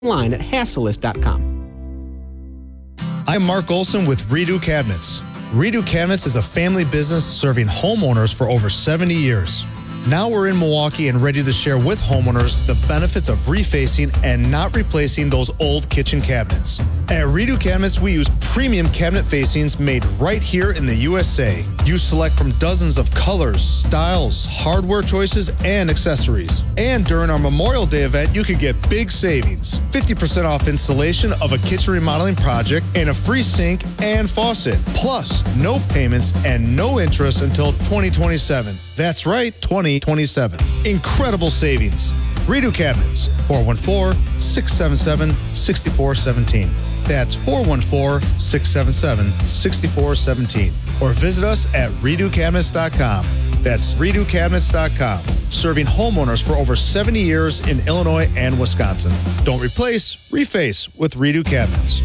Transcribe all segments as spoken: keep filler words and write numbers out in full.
online at Hasselist dot com. I'm Mark Olson with Redo Cabinets. Redo Cabinets is a family business serving homeowners for over seventy years. Now we're in Milwaukee and ready to share with homeowners the benefits of refacing and not replacing those old kitchen cabinets. At Redo Cabinets, we use premium cabinet facings made right here in the U S A. You select from dozens of colors, styles, hardware choices, and accessories. And during our Memorial Day event, you could get big savings. fifty percent off installation of a kitchen remodeling project and a free sink and faucet. Plus, no payments and no interest until twenty twenty-seven. That's right, twenty twenty-seven. Incredible savings. Redo Cabinets, four one four, six seven seven, six four one seven. That's four one four, six seven seven, six four one seven. Or visit us at redo cabinets dot com. That's redo cabinets dot com. Serving homeowners for over seventy years in Illinois and Wisconsin. Don't replace, reface with Redo Cabinets.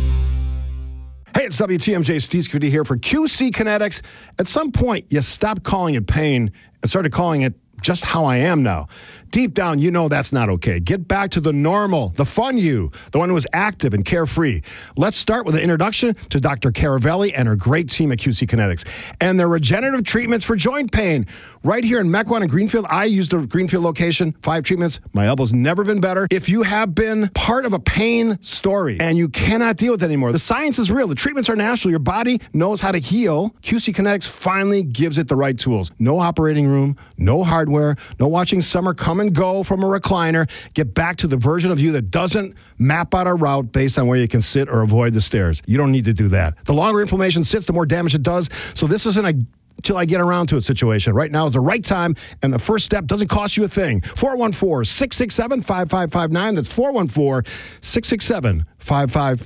Hey, it's W T M J Steve Scuti here for Q C Kinetics. At some point, you stopped calling it pain and started calling it just how I am now. Deep down, you know that's not okay. Get back to the normal, the fun you, the one who is active and carefree. Let's start with an introduction to Doctor Caravelli and her great team at Q C Kinetics and their regenerative treatments for joint pain. Right here in Mequon and Greenfield, I use the Greenfield location, five treatments. My elbow's never been better. If you have been part of a pain story and you cannot deal with it anymore, the science is real. The treatments are natural. Your body knows how to heal. Q C Kinetics finally gives it the right tools. No operating room, no hardware, no watching summer come and go from a recliner. Get back to the version of you that doesn't map out a route based on where you can sit or avoid the stairs. You don't need to do that. The longer inflammation sits, the more damage it does. So this isn't a till I get around to it situation. Right now is the right time, and the first step doesn't cost you a thing. four one four, six six seven, five five five nine. That's four one four, six six seven, five five